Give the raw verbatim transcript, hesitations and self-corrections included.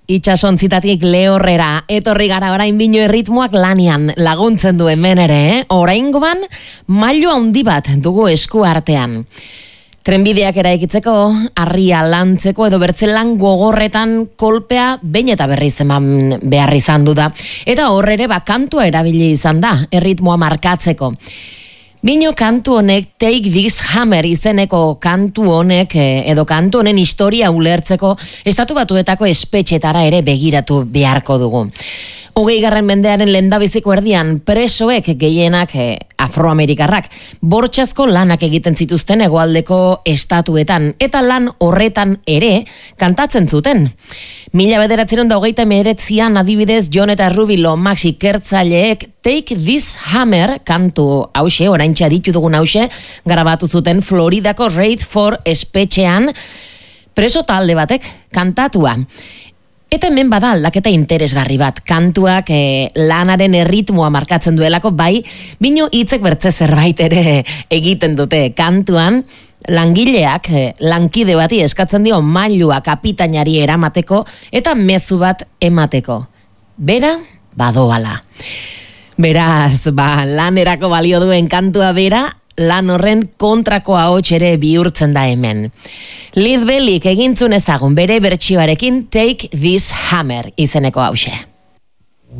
Itxasontzitatik lehorrera, etorri gara orain bino erritmoak lanian laguntzen du hemen ere, eh? Oraingoan mailu handi bat dugu esku artean. Trenbideak eraikitzeko, harria lantzeko edo bertzelan gogorretan kolpea behin eta berriz eman behar izan du da. Eta hor ere bakantua erabili izan da, erritmoa markatzeko. Bino kantu honek, Take This Hammer izeneko kantu honek, edo kantu honen historia ulertzeko, estatu batuetako espetxetara ere begiratu beharko dugu. Hogei garren mendearen lehendabiziko erdian, presoek gehienak eh, afroamerikarrak, bortxazko lanak egiten zituzten hegoaldeko estatuetan, eta lan horretan ere kantatzen zuten. Mila bederatzeron da hogeita meretzian adibidez John eta Ruby Lomax ikertzaileek Take This Hammer kantu hause, oraintxe aditu dugun hause, grabatu zuten Floridako Radford espetxean, preso talde batek kantatua. Eta hemen bada aldaketa interesgarri bat, kantuak eh, lanaren erritmoa markatzen duelako, bai, bino hitzek bertze zerbait ere egiten dute kantuan, langileak eh, lankide bati eskatzen dio mailua kapitainari eramateko eta mezu bat emateko. Bera, badoala. Beraz, ba, lanerako balio duen kantua bera, lan horren kontrako ahots ere bihurtzen da hemen. Lead Bellyk egintzun ezagun bere bertsioarekin Take This Hammer izeneko hause.